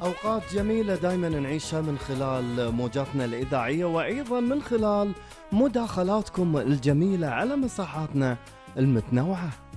أوقات جميلة دايما نعيشها من خلال موجاتنا الإذاعية، وأيضا من خلال مداخلاتكم الجميلة على مساحاتنا المتنوعة.